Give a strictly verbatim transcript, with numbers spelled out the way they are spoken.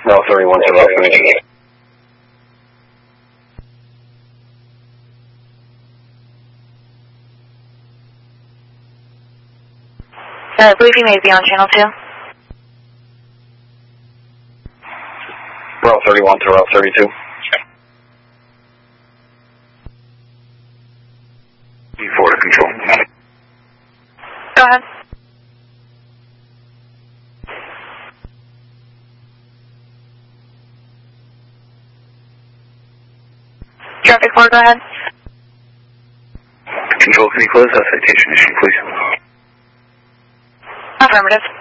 Route thirty-one to Route thirty-two. Uh, I believe you may be on channel two. Route thirty-one to Route thirty-two. D four to control. Go ahead. Traffic four, go ahead. Control, can you close that citation issue, please? Affirmative.